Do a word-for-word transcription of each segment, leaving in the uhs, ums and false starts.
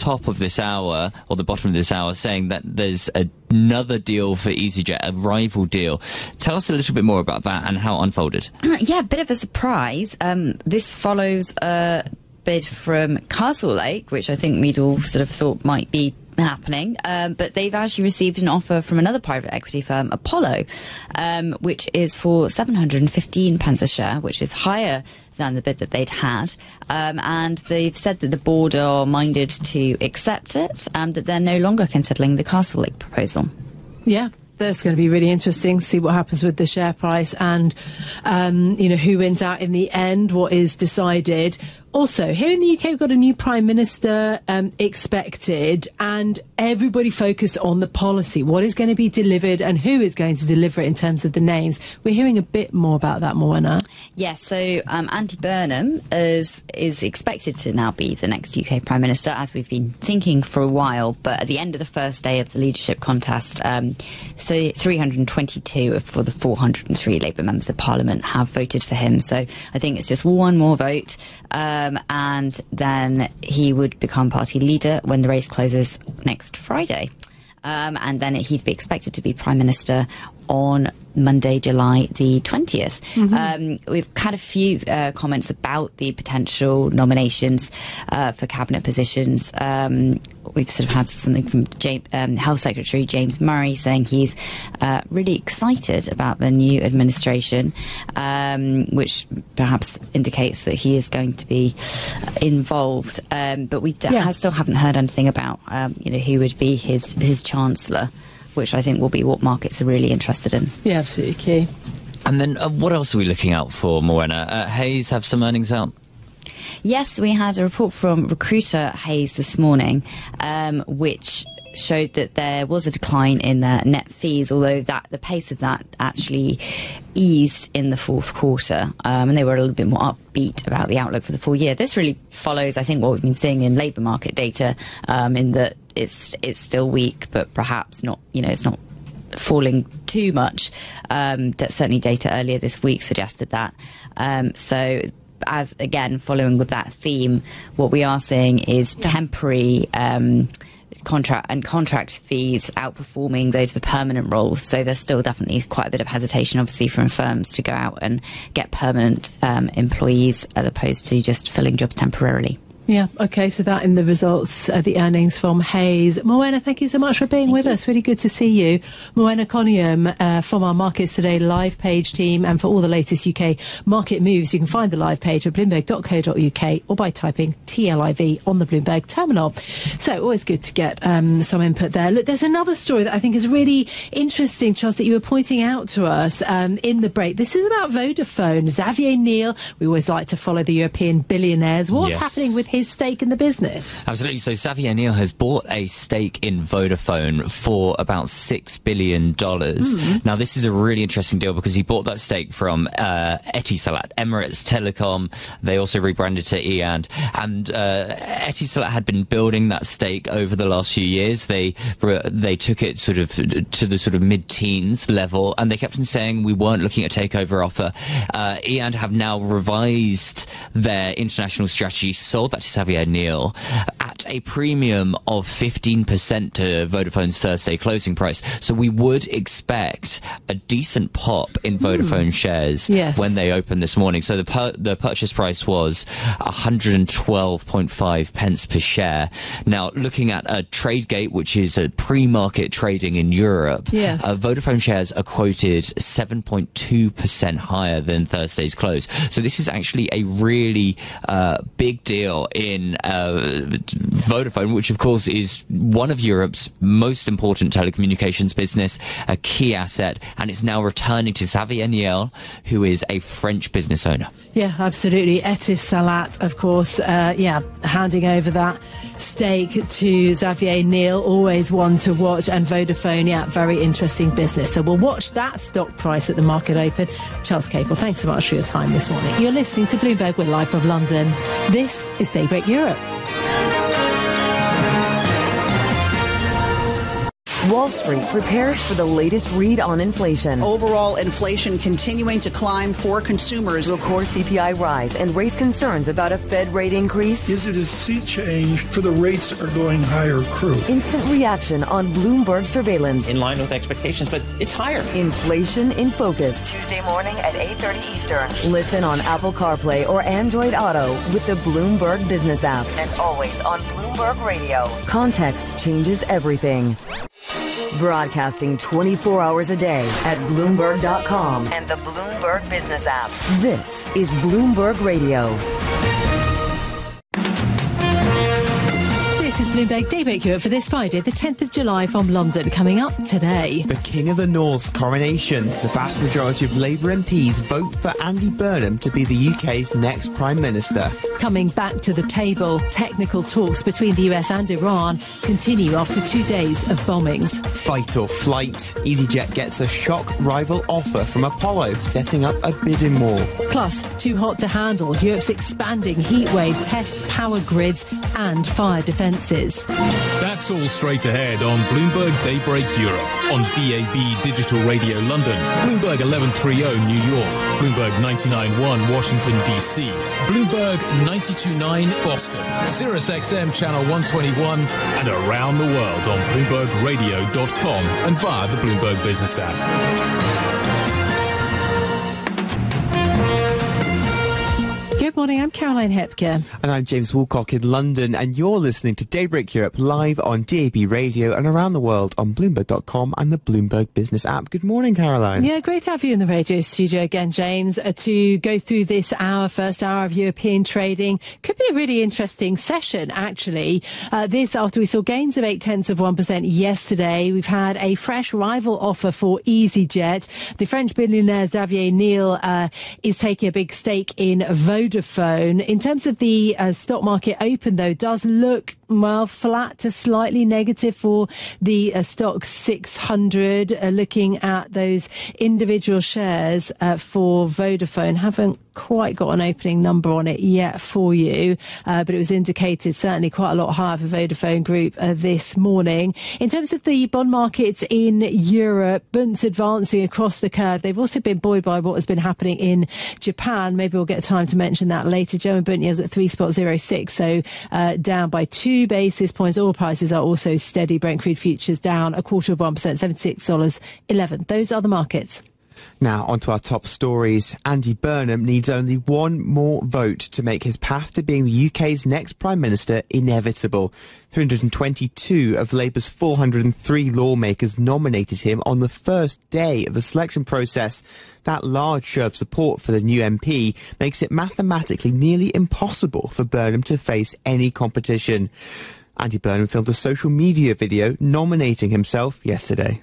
top of this hour, or the bottom of this hour, saying that there's a, another deal for EasyJet, a rival deal. Tell us a little bit more about that and how it unfolded. Yeah, a bit of a surprise. Um, this follows a bid from Castlelake, which I think we'd all sort of thought might be happening, um, but they've actually received an offer from another private equity firm, Apollo, um, which is for seven hundred fifteen pence a share, which is higher than the bid that they'd had, um, and they've said that the board are minded to accept it and that they're no longer considering the Castlelake proposal. Yeah. That's going to be really interesting to see what happens with the share price and, um, you know, who wins out in the end, what is decided. Also, here in the U K, we've got a new Prime Minister um, expected, and everybody focused on the policy. What is going to be delivered and who is going to deliver it in terms of the names? We're hearing a bit more about that, Moena. Yes, so um, Andy Burnham is, is expected to now be the next U K Prime Minister, as we've been thinking for a while. But at the end of the first day of the leadership contest, um, so three hundred twenty-two for the four hundred three Labour members of Parliament have voted for him. So I think it's just one more vote. Um, and then he would become party leader when the race closes next Friday. Um, and then he'd be expected to be Prime Minister on Monday, July the twentieth. Mm-hmm. Um, we've had a few uh, comments about the potential nominations uh, for cabinet positions. Um, we've sort of had something from James, um, Health Secretary James Murray saying he's uh, really excited about the new administration, um, which perhaps indicates that he is going to be involved. Um, but we d- yeah. still haven't heard anything about um, you know, who would be his, his chancellor, which I think will be what markets are really interested in. Yeah, absolutely key. And then uh, what else are we looking out for, Moena? Uh, Hays have some earnings out? Yes, we had a report from Recruiter Hays this morning, um, which showed that there was a decline in their net fees, although that the pace of that actually eased in the fourth quarter, um, and they were a little bit more upbeat about the outlook for the full year. This really follows, I think, what we've been seeing in labour market data, um, in that it's it's still weak, but perhaps not, you know, it's not falling too much. Um, certainly data earlier this week suggested that. Um, so as, again, following with that theme, what we are seeing is temporary um, contract and contract fees outperforming those for permanent roles. So there's still definitely quite a bit of hesitation, obviously, from firms to go out and get permanent um, employees as opposed to just filling jobs temporarily. Yeah, OK, so that in the results, uh, the earnings from Hays. Moena, thank you so much for being thank with you. us. Really good to see you. Moena Conium uh, from our Markets Today live page team. And for all the latest U K market moves, you can find the live page at bloomberg dot co dot uk or by typing T L I V on the Bloomberg terminal. So always good to get um, some input there. Look, there's another story that I think is really interesting, Charles, that you were pointing out to us um, in the break. This is about Vodafone. Xavier Niel, we always like to follow the European billionaires. What's yes. happening with his stake in the business? Absolutely. So Xavier Niel has bought a stake in Vodafone for about six billion dollars. Mm. Now, this is a really interesting deal because he bought that stake from uh, Etisalat, Emirates Telecom. They also rebranded to E A N. And uh, Etisalat had been building that stake over the last few years. They they took it sort of to the sort of mid-teens level, and they kept on saying we weren't looking at a takeover offer. Uh, E A N have now revised their international strategy, sold that to Xavier Niel at a premium of fifteen percent to Vodafone's Thursday closing price. So we would expect a decent pop in Vodafone mm. shares yes. when they open this morning. So the per the purchase price was one hundred twelve point five pence per share. Now, looking at a TradeGate, which is a pre-market trading in Europe, yes. uh, Vodafone shares are quoted seven point two percent higher than Thursday's close. So this is actually a really uh, big deal in uh, Vodafone, which of course is one of Europe's most important telecommunications business, a key asset, and it's now returning to Xavier Niel, who is a French business owner. Yeah, absolutely. Etisalat, of course, uh, yeah, handing over that stake to Xavier Niel, always one to watch, and Vodafone, yeah, very interesting business. So we'll watch that stock price at the market open. Charles Capel, thanks so much for your time this morning. You're listening to Bloomberg. We're live from London. This is Daybreak Europe. Wall Street prepares for the latest read on inflation. Overall inflation continuing to climb for consumers. Will core C P I rise and raise concerns about a Fed rate increase? Is it a sea change for the rates are going higher crew? Instant reaction on Bloomberg surveillance. In line with expectations, but it's higher. Inflation in Focus. Tuesday morning at eight thirty Eastern. Listen on Apple CarPlay or Android Auto with the Bloomberg Business app. And always on Bloomberg Radio. Context changes everything. Broadcasting twenty-four hours a day at Bloomberg dot com and the Bloomberg Business app. This is Bloomberg Radio. This is Bloomberg Daybreak Europe for this Friday, the tenth of July from London. Coming up today. The King of the North's coronation. The vast majority of Labour M Ps vote for Andy Burnham to be the U K's next Prime Minister. Coming back to the table, technical talks between the U S and Iran continue after two days of bombings. Fight or flight. EasyJet gets a shock rival offer from Apollo, setting up a bidding war. Plus, too hot to handle. Europe's expanding heatwave tests power grids and fire defences. That's all straight ahead on Bloomberg Daybreak Europe, on D A B Digital Radio London, Bloomberg eleven thirty New York, Bloomberg ninety-nine point one Washington D C, Bloomberg ninety-two point nine Boston, Sirius X M Channel one twenty-one, and around the world on Bloomberg Radio dot com and via the Bloomberg Business app. Good morning, I'm Caroline Hepker. And I'm James Woolcock in London, and you're listening to Daybreak Europe live on D A B Radio and around the world on Bloomberg dot com and the Bloomberg Business app. Good morning, Caroline. Yeah, great to have you in the radio studio again, James, uh, to go through this hour, first hour of European trading. Could be a really interesting session, actually. Uh, this after we saw gains of eight tenths of one percent yesterday. We've had a fresh rival offer for EasyJet. The French billionaire Xavier Niel uh, is taking a big stake in Vodafone. In terms of the uh, stock market open, though, does look, well, flat to slightly negative for the uh, stock six hundred. Uh, looking at those individual shares uh, for Vodafone, haven't quite got an opening number on it yet for you, uh, but it was indicated certainly quite a lot higher for Vodafone Group uh, this morning. In terms of the bond markets in Europe, bunds advancing across the curve. They've also been buoyed by what has been happening in Japan. Maybe we'll get time to mention that later. German bund yields at three spot zero six, so uh, down by two basis points. Oil prices are also steady. Brent crude futures down a quarter of one percent, seventy-six dollars eleven. Those are the markets. Now, on to our top stories. Andy Burnham needs only one more vote to make his path to being the U K's next Prime Minister inevitable. three hundred twenty-two of Labour's four hundred three lawmakers nominated him on the first day of the selection process. That large show of support for the new M P makes it mathematically nearly impossible for Burnham to face any competition. Andy Burnham filmed a social media video nominating himself yesterday.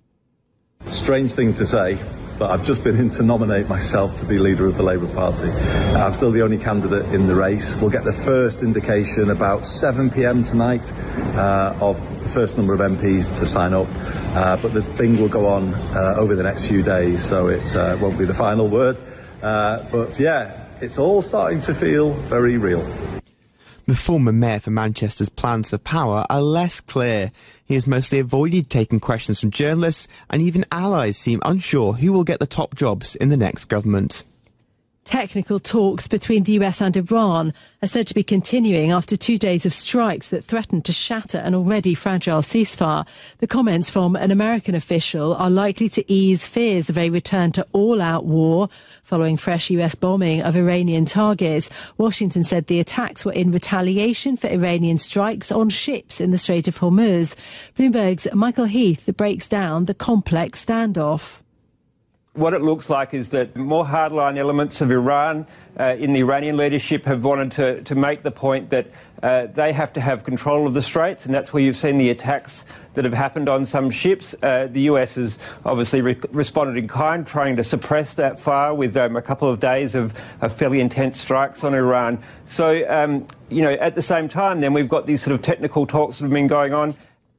Strange thing to say, but I've just been in to nominate myself to be leader of the Labour Party. Uh, I'm still the only candidate in the race. We'll get the first indication about seven p m tonight uh, of the first number of M Ps to sign up, uh, but the thing will go on uh, over the next few days, so it uh, won't be the final word. Uh, but yeah, it's all starting to feel very real. The former mayor for Manchester's plans for power are less clear. He has mostly avoided taking questions from journalists, and even allies seem unsure who will get the top jobs in the next government. Technical talks between the U S and Iran are said to be continuing after two days of strikes that threatened to shatter an already fragile ceasefire. The comments from an American official are likely to ease fears of a return to all-out war following fresh U S bombing of Iranian targets. Washington said the attacks were in retaliation for Iranian strikes on ships in the Strait of Hormuz. Bloomberg's Michael Heath breaks down the complex standoff. What it looks like is that more hardline elements of Iran uh, in the Iranian leadership have wanted to, to make the point that uh, they have to have control of the Straits, and that's where you've seen the attacks that have happened on some ships. Uh, the U S has obviously re- responded in kind, trying to suppress that fire with um, a couple of days of, of fairly intense strikes on Iran. So, um, you know, at the same time, then we've got these sort of technical talks that have been going on.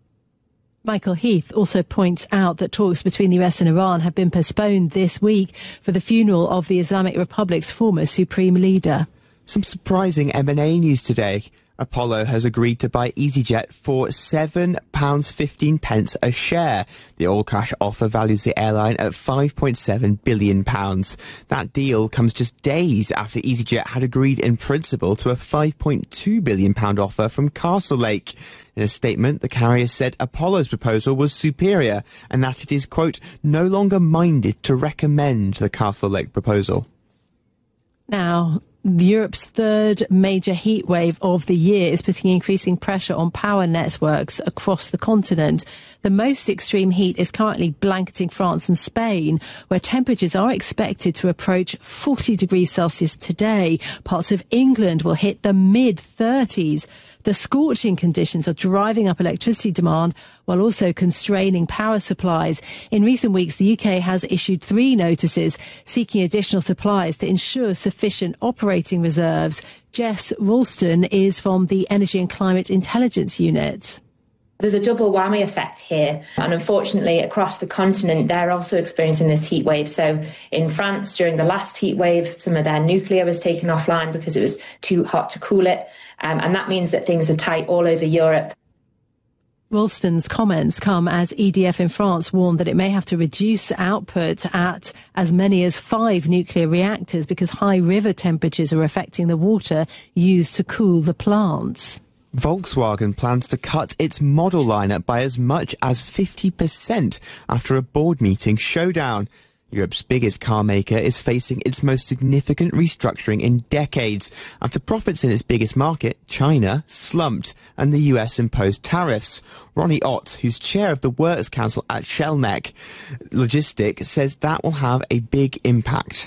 Michael Heath also points out that talks between the U S and Iran have been postponed this week for the funeral of the Islamic Republic's former supreme leader. Some surprising M and A news today. Apollo has agreed to buy EasyJet for seven pounds fifteen a share. The all-cash offer values the airline at five point seven billion pounds. That deal comes just days after EasyJet had agreed in principle to a five point two billion pounds offer from Castlelake. In a statement, the carrier said Apollo's proposal was superior and that it is, quote, no longer minded to recommend the Castlelake proposal. Now, Europe's third major heat wave of the year is putting increasing pressure on power networks across the continent. The most extreme heat is currently blanketing France and Spain, where temperatures are expected to approach forty degrees Celsius today. Parts of England will hit the mid thirties. The scorching conditions are driving up electricity demand while also constraining power supplies. In recent weeks, the U K has issued three notices seeking additional supplies to ensure sufficient operating reserves. Jess Ralston is from the Energy and Climate Intelligence Unit. There's a double whammy effect here. And unfortunately, across the continent, they're also experiencing this heat wave. So in France, during the last heat wave, some of their nuclear was taken offline because it was too hot to cool it. Um, and that means that things are tight all over Europe. Ralston's comments come as E D F in France warned that it may have to reduce output at as many as five nuclear reactors because high river temperatures are affecting the water used to cool the plants. Volkswagen plans to cut its model lineup by as much as fifty percent after a board meeting showdown. Europe's biggest car maker is facing its most significant restructuring in decades after profits in its biggest market, China, slumped and the U S imposed tariffs. Ronnie Ott, who's chair of the Works Council at Shellneck Logistics, says that will have a big impact.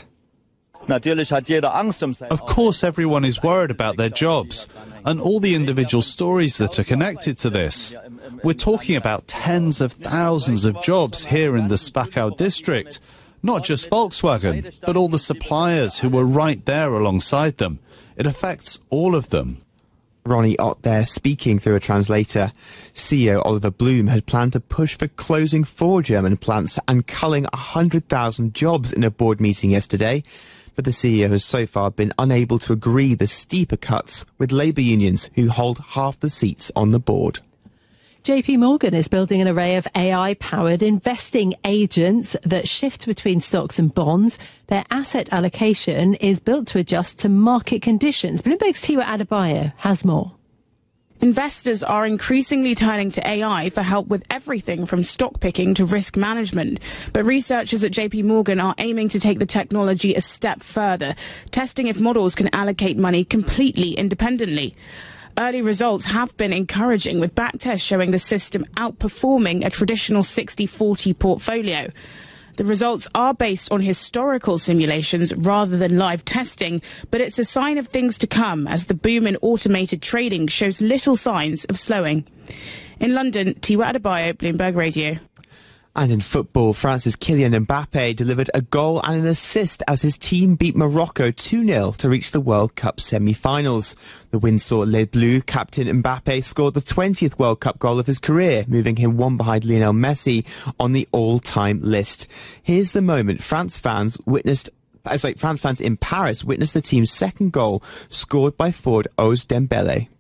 Of course, everyone is worried about their jobs and all the individual stories that are connected to this. We're talking about tens of thousands of jobs here in the Spachau district. Not just Volkswagen, but all the suppliers who were right there alongside them. It affects all of them. Ronnie Ott there speaking through a translator. C E O Oliver Bloom had planned to push for closing four German plants and culling one hundred thousand jobs in a board meeting yesterday. But the C E O has so far been unable to agree the steeper cuts with labour unions who hold half the seats on the board. J P Morgan is building an array of A I-powered investing agents that shift between stocks and bonds. Their asset allocation is built to adjust to market conditions. Bloomberg's Tiwa Adebayo has more. Investors are increasingly turning to A I for help with everything from stock picking to risk management. But researchers at J P Morgan are aiming to take the technology a step further, testing if models can allocate money completely independently. Early results have been encouraging, with backtests showing the system outperforming a traditional sixty forty portfolio. The results are based on historical simulations rather than live testing, but it's a sign of things to come as the boom in automated trading shows little signs of slowing. In London, Tiwa Adebayo, Bloomberg Radio. And in football, France's Kylian Mbappe delivered a goal and an assist as his team beat Morocco two nil to reach the World Cup semi-finals. The win saw Les Bleus captain Mbappe scored the twentieth World Cup goal of his career, moving him one behind Lionel Messi on the all-time list. Here's the moment France fans witnessed uh, sorry, France fans in Paris witnessed the team's second goal scored by forward Ousmane Dembele.